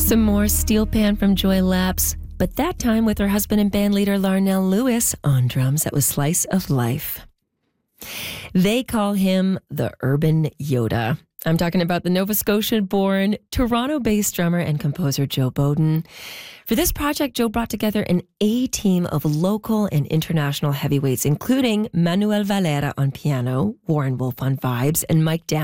Some more Steel Pan from Joy Lapse, but that time with her husband and bandleader Larnell Lewis on drums. That was Slice of Life. They call him the Urban Yoda. I'm talking about the Nova Scotia-born, Toronto-based drummer and composer Joe Bowden. For this project, Joe brought together an A-team of local and international heavyweights, including Manuel Valera on piano, Warren Wolf on vibes, and Mike Down